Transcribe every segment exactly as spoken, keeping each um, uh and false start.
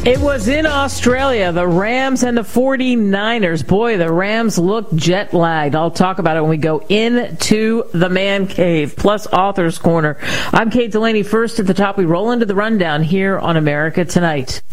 It was in Australia, the Rams and the forty-niners. Boy, the Rams look jet-lagged. I'll talk about it when we go into the Man Cave, plus Author's Corner. I'm Kate Delaney. First at the top, we roll into the rundown here on America Tonight.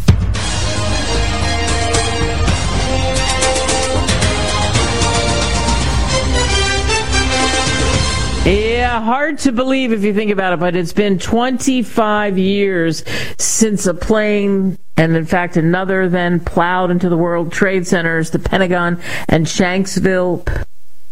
Yeah, hard to believe if you think about it, but it's been twenty-five years since a plane, and in fact another, then plowed into the World Trade Centers, the Pentagon, and Shanksville.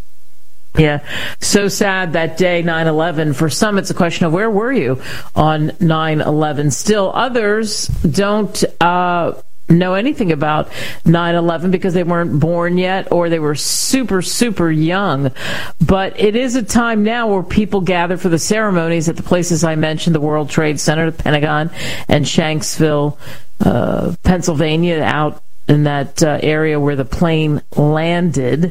Yeah, so sad that day, nine eleven. For some, it's a question of where were you on nine eleven? Still, others don't uh know anything about nine eleven because they weren't born yet or they were super, super young. But it is a time now where people gather for the ceremonies at the places I mentioned, the World Trade Center, the Pentagon, and Shanksville, uh, Pennsylvania, out in that uh, area where the plane landed.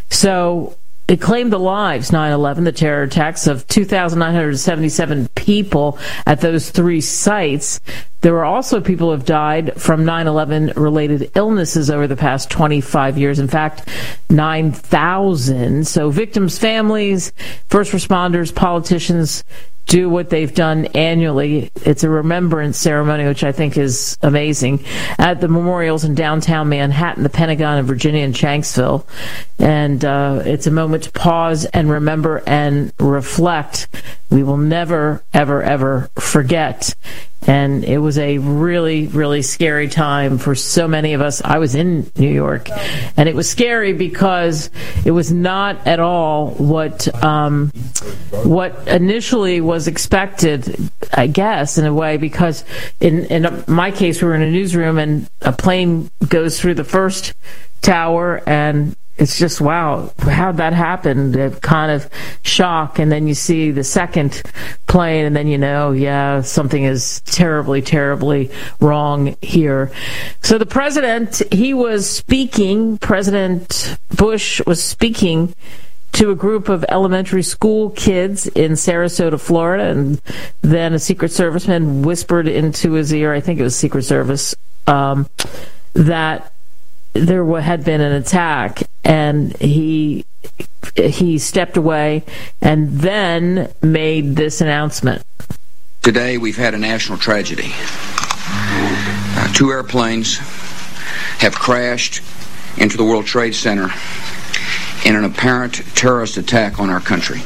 So it claimed the lives, nine eleven, the terror attacks of two thousand nine hundred seventy-seven people at those three sites. There were also people who have died from nine eleven related illnesses over the past twenty-five years. In fact, nine thousand. So victims' families, first responders, politicians do what they've done annually. It's a remembrance ceremony, which I think is amazing, at the memorials in downtown Manhattan, the Pentagon, and Virginia and Shanksville. And uh, it's a moment to pause and remember and reflect. We will never, ever, ever forget. And it was a really, really scary time for so many of us. I was in New York, and it was scary because it was not at all what um, what initially was expected, I guess, in a way, because in, in my case, we were in a newsroom, and a plane goes through the first tower, and it's just, wow, how'd that happen? That kind of shock. And then you see the second plane, and then you know, yeah, something is terribly, terribly wrong here. So the president, he was speaking, President Bush was speaking to a group of elementary school kids in Sarasota, Florida, and then a Secret Serviceman whispered into his ear, I think it was Secret Service, um, that there had been an attack, and he he stepped away and then made this announcement. Today we've had a national tragedy. Uh, two airplanes have crashed into the World Trade Center in an apparent terrorist attack on our country.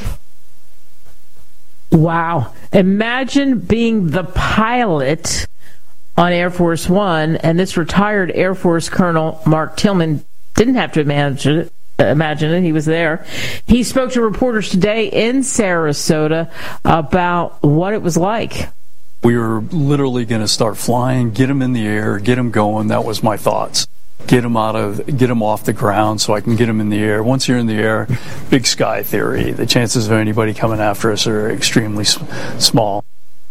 Wow. Imagine being the pilot on Air Force One, and this retired Air Force Colonel Mark Tillman didn't have to imagine it. Imagine it. He was there. He spoke to reporters today in Sarasota about what it was like. We were literally going to start flying, get them in the air, get them going. That was my thoughts. Get them out of, get them off the ground so I can get them in the air. Once you're in the air, big sky theory. The chances of anybody coming after us are extremely small.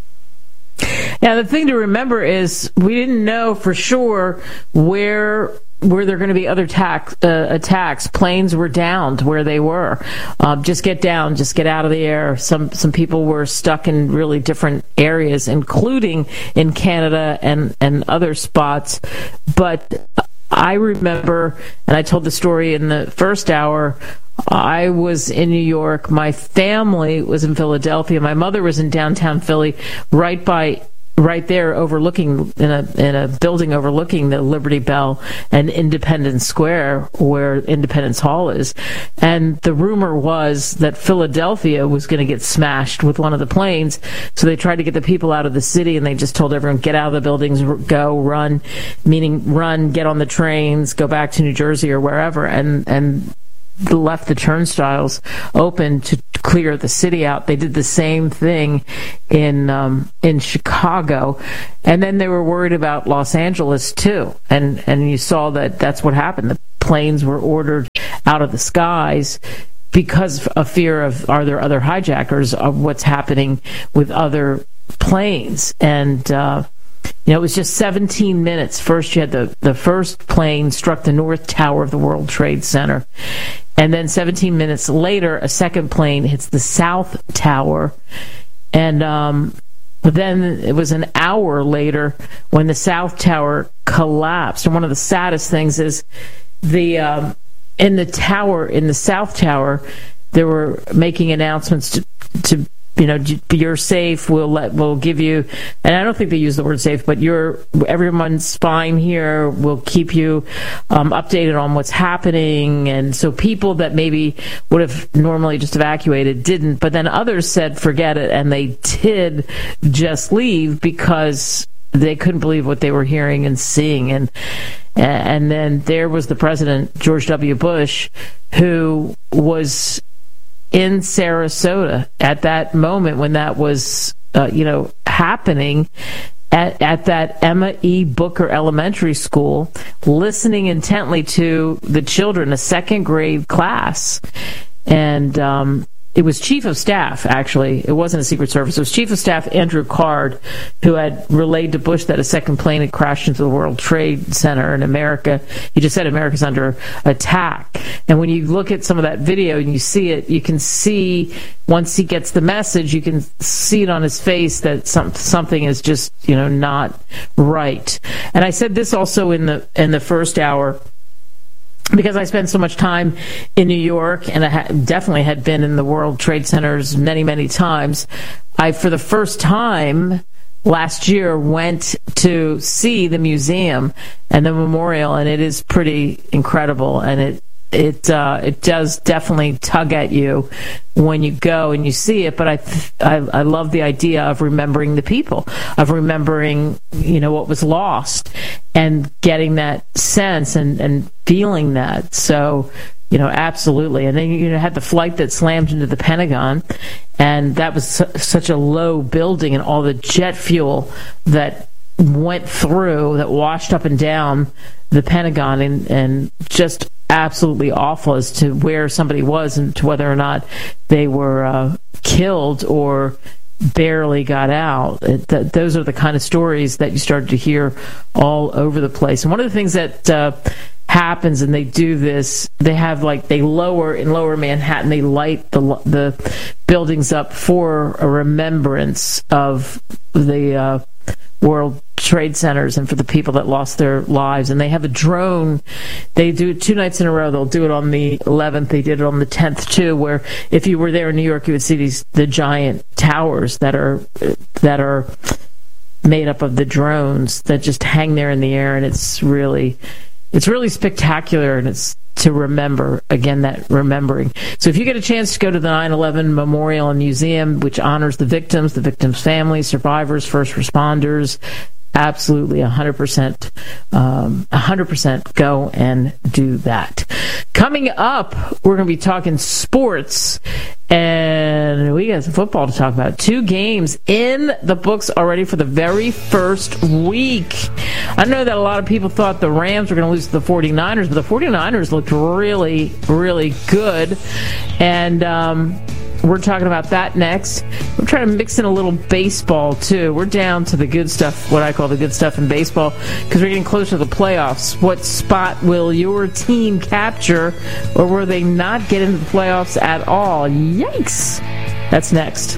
Yeah, the thing to remember is we didn't know for sure where where there are going to be other attack, uh, attacks. Planes were downed where they were. Uh, just get down, just get out of the air. Some some people were stuck in really different areas, including in Canada and, and other spots. But I remember, and I told the story in the first hour, I was in New York. My family was in Philadelphia. My mother was in downtown Philly, right by, right there, overlooking in a in a building overlooking the Liberty Bell and Independence Square, where Independence Hall is. And the rumor was that Philadelphia was going to get smashed with one of the planes. So they tried to get the people out of the city, and they just told everyone, get out of the buildings, go, run, meaning run, get on the trains, go back to New Jersey or wherever. And and left the turnstiles open to clear the city out. They did the same thing in um, in Chicago, and then they were worried about Los Angeles too. And and you saw that that's what happened. The planes were ordered out of the skies because of fear of, are there other hijackers, of what's happening with other planes. And uh, you know, it was just seventeen minutes. First, you had the, the first plane struck the North Tower of the World Trade Center. And then seventeen minutes later, a second plane hits the South Tower. And um, But then it was an hour later when the South Tower collapsed. And one of the saddest things is the um, in the tower, in the South Tower, they were making announcements to, to you know, you're safe. We'll let, we'll give you, and I don't think they use the word safe, but you're, everyone's fine here. We'll keep you um, updated on what's happening. And so people that maybe would have normally just evacuated didn't, but then others said, forget it. And they did just leave because they couldn't believe what they were hearing and seeing. And, and then there was the president, George W. Bush, who was in Sarasota at that moment when that was, uh, you know, happening at, at that Emma E. Booker Elementary School, listening intently to the children, a second grade class. And um, it was Chief of Staff, actually. It wasn't a Secret Service. It was Chief of Staff Andrew Card, who had relayed to Bush that a second plane had crashed into the World Trade Center in America. He just said America's under attack. And when you look at some of that video and you see it, you can see, once he gets the message, you can see it on his face that some, something is just, you know, not right. And I said this also in the in the first hour, because I spent so much time in New York, and I ha- definitely had been in the World Trade Centers many, many times. I, for the first time last year, went to see the museum and the memorial, and it is pretty incredible. And it it uh, it does definitely tug at you when you go and you see it. But I, I I love the idea of remembering the people, of remembering, you know, what was lost, and getting that sense and, and feeling that. So, you know, absolutely. And then you had the flight that slammed into the Pentagon, and that was su- such a low building, and all the jet fuel that went through, that washed up and down the Pentagon, and, and just absolutely awful as to where somebody was and to whether or not they were uh, killed or barely got out. It, th- those are the kind of stories that you started to hear all over the place. And one of the things that uh, happens, and they do this, they have like, they lower, in lower Manhattan, they light the the buildings up for a remembrance of the uh, World Trade Centers and for the people that lost their lives. And they have a drone. They do it two nights in a row. They'll do it on the eleventh. They did it on the tenth too, where if you were there in New York, you would see these the giant towers that are that are made up of the drones that just hang there in the air. And it's really it's really spectacular, and it's to remember, again, that remembering. So if you get a chance to go to the nine eleven Memorial and Museum, which honors the victims, the victims' families, survivors, first responders, absolutely one hundred percent, um, one hundred percent go and do that. Coming up, we're going to be talking sports, and we got some football to talk about. Two games in the books already for the very first week. I know that a lot of people thought the Rams were going to lose to the 49ers, but the 49ers looked really, really good. And um, we're talking about that next. We're trying to mix in a little baseball, too. We're down to the good stuff, what I call the good stuff in baseball, because we're getting closer to the playoffs. What spot will your team capture, or will they not get into the playoffs at all? Yikes! That's next.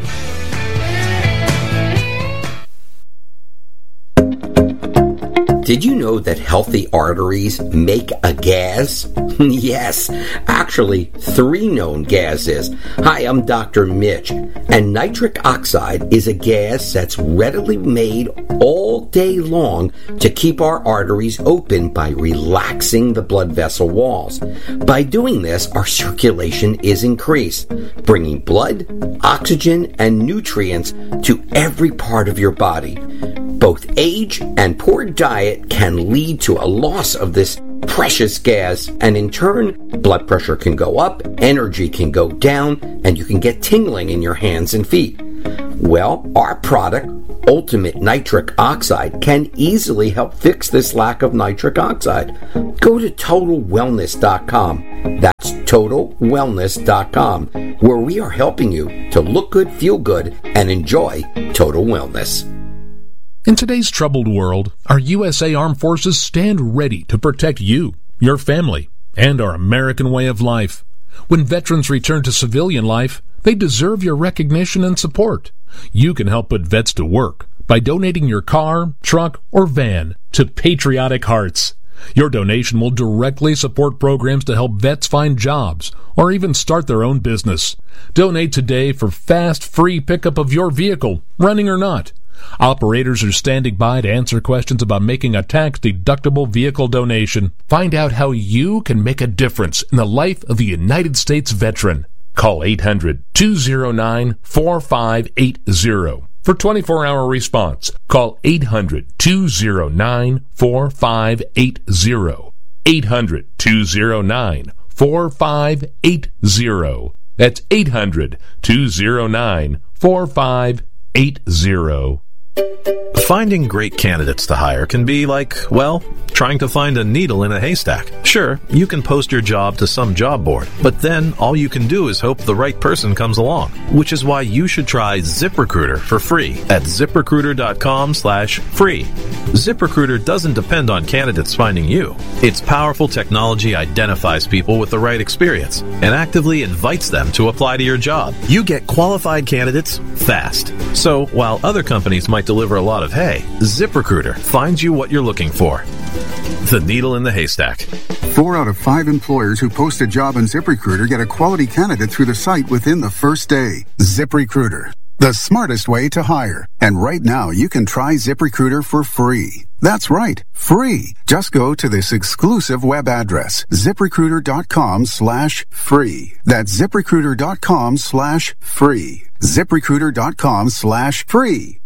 Did you know that healthy arteries make a gas? Yes, actually, three known gases. Hi, I'm Doctor Mitch, and nitric oxide is a gas that's readily made all day long to keep our arteries open by relaxing the blood vessel walls. By doing this, our circulation is increased, bringing blood, oxygen, and nutrients to every part of your body. Both age and poor diet can lead to a loss of this precious gas, and in turn, blood pressure can go up, energy can go down, and you can get tingling in your hands and feet. Well, our product, Ultimate Nitric Oxide, can easily help fix this lack of nitric oxide. Go to total wellness dot com. That's total wellness dot com, where we are helping you to look good, feel good, and enjoy total wellness. In today's troubled world, our U S A Armed Forces stand ready to protect you, your family, and our American way of life. When veterans return to civilian life, they deserve your recognition and support. You can help put vets to work by donating your car, truck, or van to Patriotic Hearts. Your donation will directly support programs to help vets find jobs or even start their own business. Donate today for fast, free pickup of your vehicle, running or not. Operators are standing by to answer questions about making a tax-deductible vehicle donation. Find out how you can make a difference in the life of a United States veteran. Call eight hundred, two oh nine, four five eight oh. For twenty-four hour response, call eight hundred, two oh nine, four five eight oh. eight hundred, two oh nine, four five eight oh. That's eight hundred, two oh nine, four five eight oh. Finding great candidates to hire can be like, well, trying to find a needle in a haystack. Sure, you can post your job to some job board, but then all you can do is hope the right person comes along, which is why you should try ZipRecruiter for free at ZipRecruiter.com slash free. ZipRecruiter doesn't depend on candidates finding you. Its powerful technology identifies people with the right experience and actively invites them to apply to your job. You get qualified candidates fast. So while other companies might deliver a lot of hay, ZipRecruiter finds you what you're looking for. The needle in the haystack. Four out of five employers who post a job on ZipRecruiter get a quality candidate through the site within the first day. ZipRecruiter, the smartest way to hire. And right now, you can try ZipRecruiter for free. That's right, free. Just go to this exclusive web address, ZipRecruiter.com slash free. That's ZipRecruiter.com slash free. ZipRecruiter.com slash free.